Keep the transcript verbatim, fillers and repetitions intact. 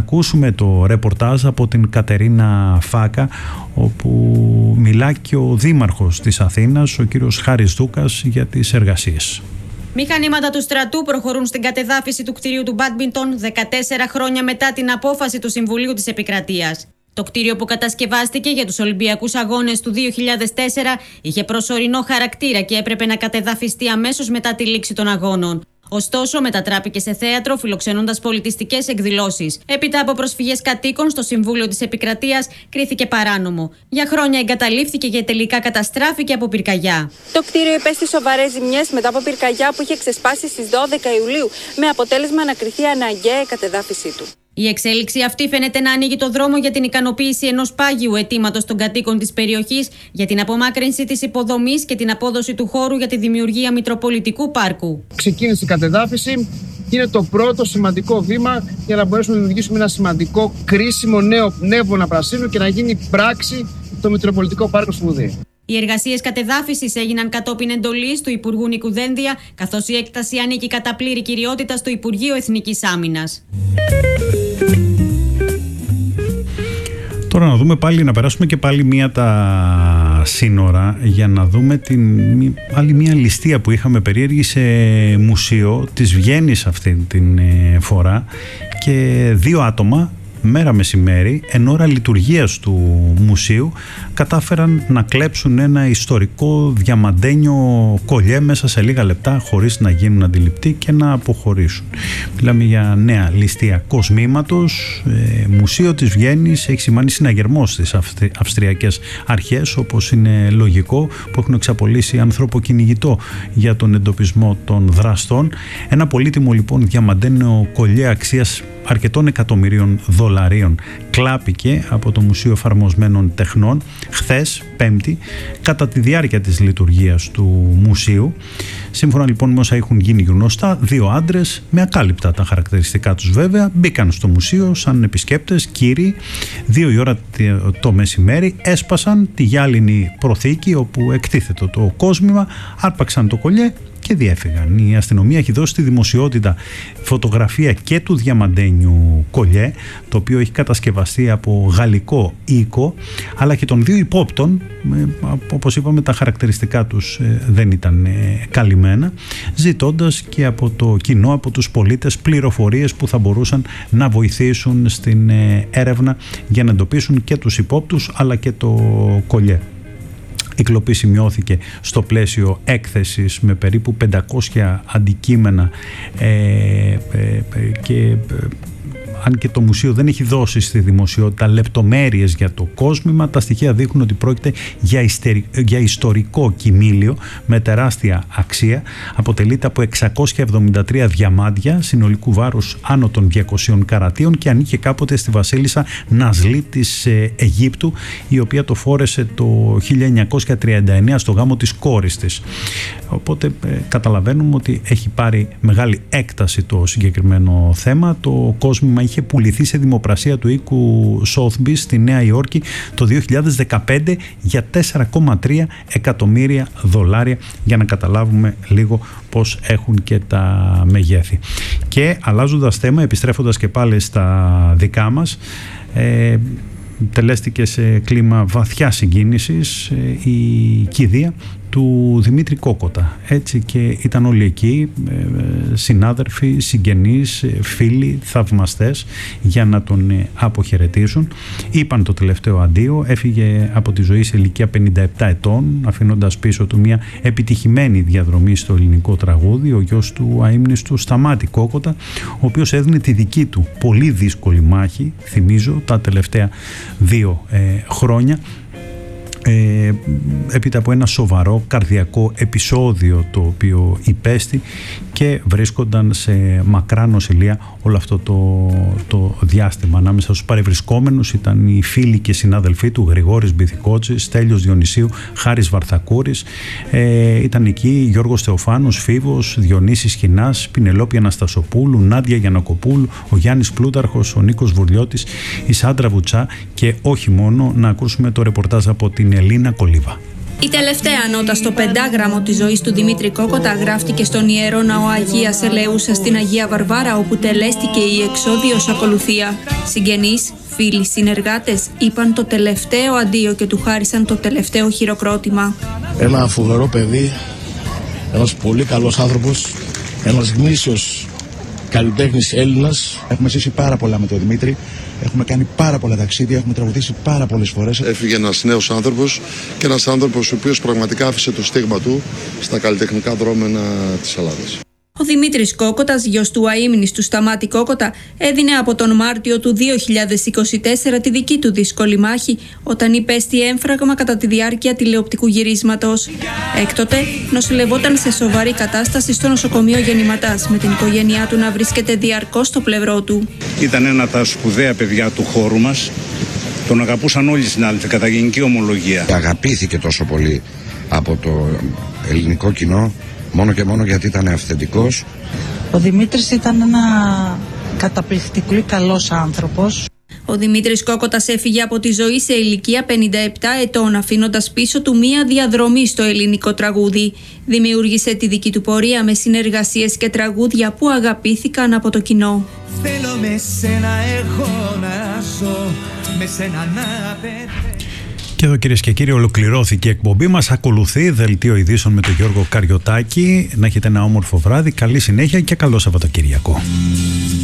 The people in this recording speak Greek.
ακούσουμε το ρεπορτάζ από την Κατερίνα Φάκα, όπου μιλά και ο δήμαρχος της Αθήνας, ο κύριος Χάρης Δούκας, για τις εργασίες. Μηχανήματα του στρατού προχωρούν στην κατεδάφιση του κτηρίου του μπάντμιντον δεκατέσσερα χρόνια μετά την απόφαση του Συμβουλίου της Επικρατείας. Το κτίριο που κατασκευάστηκε για τους Ολυμπιακούς Αγώνες του δύο χιλιάδες τέσσερα είχε προσωρινό χαρακτήρα και έπρεπε να κατεδαφιστεί αμέσως μετά τη λήξη των αγώνων. Ωστόσο, μετατράπηκε σε θέατρο, φιλοξενώντας πολιτιστικές εκδηλώσεις. Έπειτα από προσφυγές κατοίκων στο Συμβούλιο της Επικρατείας, κρίθηκε παράνομο. Για χρόνια εγκαταλείφθηκε και τελικά καταστράφηκε από πυρκαγιά. Το κτίριο υπέστη σοβαρές ζημιές μετά από πυρκαγιά που είχε ξεσπάσει στις δώδεκα Ιουλίου, με αποτέλεσμα να κριθεί αναγκαία η κατεδάφιση του. Η εξέλιξη αυτή φαίνεται να ανοίγει το δρόμο για την ικανοποίηση ενός πάγιου αιτήματος των κατοίκων της περιοχής για την απομάκρυνση της υποδομής και την απόδοση του χώρου για τη δημιουργία Μητροπολιτικού Πάρκου. Ξεκίνησε η κατεδάφιση. Είναι το πρώτο σημαντικό βήμα για να μπορέσουμε να δημιουργήσουμε ένα σημαντικό, κρίσιμο νέο πνεύμα πρασίνου και να γίνει πράξη το Μητροπολιτικό Πάρκο στο Βουδί. Οι εργασίες κατεδάφισης έγιναν κατόπιν εντολής του Υπουργού Νίκου Δένδια, καθώς η έκταση ανήκει κατά πλήρη κυριότητα στο Υπουργείο Εθνικής Άμυνας. Τώρα να δούμε πάλι, να περάσουμε και πάλι μία τα σύνορα για να δούμε την, άλλη μία ληστεία που είχαμε περίεργη σε μουσείο της Βιέννης αυτή την φορά, και δύο άτομα μέρα μεσημέρι, εν ώρα λειτουργίας του μουσείου, κατάφεραν να κλέψουν ένα ιστορικό διαμαντένιο κολλιέ μέσα σε λίγα λεπτά, χωρίς να γίνουν αντιληπτοί και να αποχωρήσουν. Μιλάμε για νέα ληστεία κοσμήματος. Ε, μουσείο της Βιέννης έχει σημάνει συναγερμό στις αυστρι, αυστριακές αρχές, όπως είναι λογικό, που έχουν εξαπολύσει ανθρωποκυνηγητό για τον εντοπισμό των δραστών. Ένα πολύτιμο λοιπόν διαμαντένιο κολλιέ αξίας αρκετών εκατομμυρίων δολαρίων κλάπηκε από το Μουσείο Εφαρμοσμένων Τεχνών χθες, Πέμπτη, κατά τη διάρκεια της λειτουργίας του μουσείου. Σύμφωνα λοιπόν με όσα έχουν γίνει γνωστά, δύο άντρες, με ακάλυπτα τα χαρακτηριστικά τους βέβαια, μπήκαν στο μουσείο σαν επισκέπτες, κύριοι. Δύο η ώρα το μεσημέρι έσπασαν τη γυάλινη προθήκη όπου εκτίθετο το κόσμημα, άρπαξαν το κολλιέ και διέφυγαν. Η αστυνομία έχει δώσει στη δημοσιότητα φωτογραφία και του διαμαντένιου κολλιέ, το οποίο έχει κατασκευαστεί από γαλλικό οίκο, αλλά και των δύο υπόπτων. Όπως είπαμε, τα χαρακτηριστικά τους δεν ήταν καλυμμένα, ζητώντας και από το κοινό, από τους πολίτες, πληροφορίες που θα μπορούσαν να βοηθήσουν στην έρευνα για να εντοπίσουν και τους υπόπτους αλλά και το κολλιέ. Η κλοπή σημειώθηκε στο πλαίσιο έκθεσης με περίπου πεντακόσια αντικείμενα ε, ε, ε, και ε, αν και το μουσείο δεν έχει δώσει στη δημοσιότητα λεπτομέρειες για το κόσμημα, τα στοιχεία δείχνουν ότι πρόκειται για, ιστερι... για ιστορικό κοιμήλιο με τεράστια αξία. Αποτελείται από εξακόσια εβδομήντα τρία διαμάντια συνολικού βάρους άνω των διακοσίων καρατίων και ανήκε κάποτε στη βασίλισσα Ναζλή της ε, Αιγύπτου, η οποία το φόρεσε το χίλια εννιακόσια τριάντα εννέα στο γάμο της κόρης της. Οπότε ε, καταλαβαίνουμε ότι έχει πάρει μεγάλη έκταση το συγκεκριμένο θέμα. Το κόσμημα είχε πουληθεί σε δημοπρασία του οίκου Sotheby's στη Νέα Υόρκη το δύο χιλιάδες δεκαπέντε για τέσσερα κόμμα τρία εκατομμύρια δολάρια, για να καταλάβουμε λίγο πώς έχουν και τα μεγέθη. Και αλλάζοντας θέμα, επιστρέφοντας και πάλι στα δικά μας, ε, τελέστηκε σε κλίμα βαθιά συγκίνησης ε, η κηδεία του Δημήτρη Κόκοτα. Έτσι και ήταν όλοι εκεί, συνάδελφοι, συγγενείς, φίλοι, θαυμαστές, για να τον αποχαιρετήσουν. Είπαν το τελευταίο αντίο, έφυγε από τη ζωή σε ηλικία πενήντα επτά ετών, αφήνοντας πίσω του μια επιτυχημένη διαδρομή στο ελληνικό τραγούδι, ο γιος του αείμνηστου Σταμάτη Κόκοτα, ο οποίος έδινε τη δική του πολύ δύσκολη μάχη, θυμίζω, τα τελευταία δύο ε, χρόνια, Ε, έπειτα από ένα σοβαρό καρδιακό επεισόδιο το οποίο υπέστη και βρίσκονταν σε μακρά νοσηλεία όλο αυτό το, το διάστημα. Ανάμεσα στους παρευρισκόμενους ήταν οι φίλοι και συνάδελφοί του, Γρηγόρης Μπιθικότσης, Στέλιος Διονυσίου, Χάρης Βαρθακούρης, ε, ήταν εκεί Γιώργος Θεοφάνος, Φίβος, Διονύσης Χινάς, Πινελόπη Αναστασοπούλου, Νάντια Γιαννακοπούλου, ο Γιάννης Πλούταρχος, ο Νίκος Βουρλιώτης, η Σάντρα Βουτσά και όχι μόνο. Να ακούσουμε το ρεπορτάζ από την Ελίνα Κολίβα. Η τελευταία νότα στο πεντάγραμμο της ζωής του Δημήτρη Κόκοτα γράφτηκε στον Ιερό Ναό Αγίας Ελεούσας στην Αγία Βαρβάρα, όπου τελέστηκε η εξώδιος ακολουθία. Συγγενείς, φίλοι, συνεργάτες είπαν το τελευταίο αντίο και του χάρισαν το τελευταίο χειροκρότημα. Ένα φοβερό παιδί, ένας πολύ καλός άνθρωπος, ένας γνήσιος καλλιτέχνης Έλληνας. Έχουμε ζήσει πάρα πολλά με τον Δημήτρη. Έχουμε κάνει πάρα πολλά ταξίδια, έχουμε τραγουδήσει πάρα πολλές φορές. Έφυγε ένας νέος άνθρωπος και ένας άνθρωπος ο οποίος πραγματικά άφησε το στίγμα του στα καλλιτεχνικά δρόμενα της Ελλάδας. Ο Δημήτρης Κόκοτας, γιος του αείμνηστου Σταμάτη Κόκοτα, έδινε από τον Μάρτιο του δύο χιλιάδες είκοσι τέσσερα τη δική του δύσκολη μάχη όταν υπέστη έμφραγμα κατά τη διάρκεια τηλεοπτικού γυρίσματος. Έκτοτε νοσηλευόταν σε σοβαρή κατάσταση στο νοσοκομείο Γεννηματάς, με την οικογένειά του να βρίσκεται διαρκώς στο πλευρό του. Ήταν ένα από τα σπουδαία παιδιά του χώρου μας. Τον αγαπούσαν όλοι οι συνάδελφοι κατά γενική ομολογία. Αγαπήθηκε τόσο πολύ από το ελληνικό κοινό μόνο και μόνο γιατί ήταν αυθεντικός. Ο Δημήτρης ήταν ένα καταπληκτικό καλός άνθρωπος. Ο Δημήτρης Κόκοτας έφυγε από τη ζωή σε ηλικία πενήντα επτά ετών, αφήνοντας πίσω του μία διαδρομή στο ελληνικό τραγούδι. Δημιούργησε τη δική του πορεία με συνεργασίες και τραγούδια που αγαπήθηκαν από το κοινό. Θέλω με σένα εγώ να ζω, με σένα να πετρέψω. Και εδώ, κυρίες και κύριοι, ολοκληρώθηκε η εκπομπή μας. Ακολουθεί δελτίο ειδήσεων με τον Γιώργο Καριωτάκη. Να έχετε ένα όμορφο βράδυ, καλή συνέχεια και καλό Σαββατοκύριακο.